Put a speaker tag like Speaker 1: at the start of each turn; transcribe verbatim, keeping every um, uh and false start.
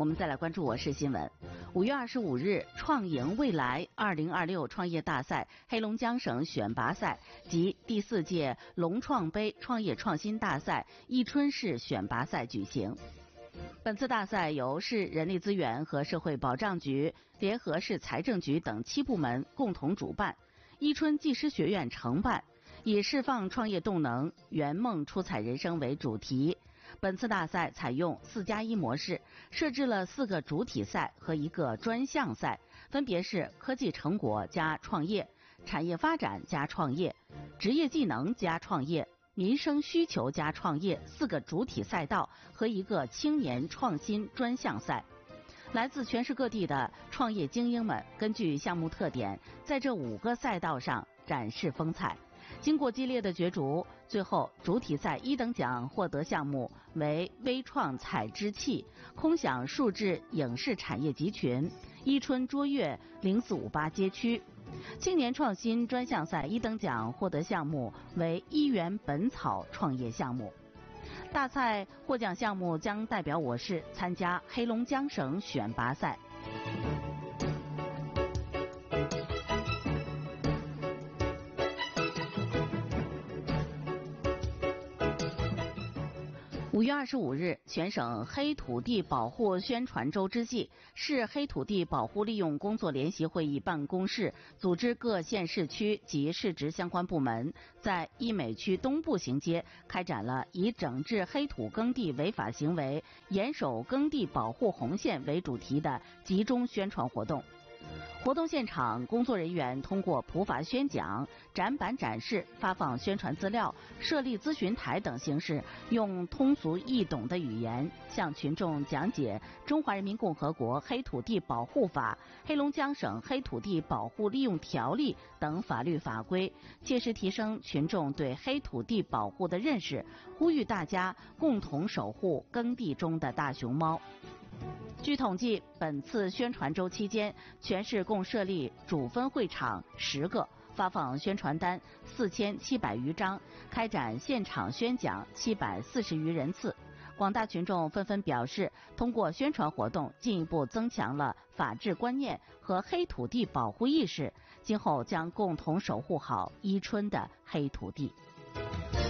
Speaker 1: 我们再来关注我市新闻。五月二十五日，创赢未来二零二六创业大赛黑龙江省选拔赛及第四届龙创杯创业创新大赛伊春市选拔赛举行。本次大赛由市人力资源和社会保障局联合市财政局等七部门共同主办，伊春技师学院承办，以释放创业动能、圆梦出彩人生为主题。本次大赛采用四加一模式，设置了四个主体赛和一个专项赛，分别是科技成果加创业、产业发展加创业、职业技能加创业、民生需求加创业四个主体赛道和一个青年创新专项赛。来自全市各地的创业精英们根据项目特点，在这五个赛道上展示风采。经过激烈的角逐，最后主体赛一等奖获得项目为微创采织器、空想数字影视产业集群、伊春卓越零四五八街区。青年创新专项赛一等奖获得项目为一元本草创业项目。大赛获奖项目将代表我市参加黑龙江省选拔赛。五月二十五日，全省黑土地保护宣传周之际，市黑土地保护利用工作联席会议办公室组织各县市区及市直相关部门，在医美区东部行街开展了以整治黑土耕地违法行为、严守耕地保护红线为主题的集中宣传活动。活动现场，工作人员通过普法宣讲、展板展示、发放宣传资料、设立咨询台等形式，用通俗易懂的语言向群众讲解《中华人民共和国黑土地保护法》、黑龙江省黑土地保护利用条例等法律法规，切实提升群众对黑土地保护的认识，呼吁大家共同守护耕地中的大熊猫。据统计，本次宣传周期间，全市共设立主分会场十个，发放宣传单四千七百余张，开展现场宣讲七百四十余人次。广大群众纷纷表示，通过宣传活动，进一步增强了法治观念和黑土地保护意识，今后将共同守护好伊春的黑土地。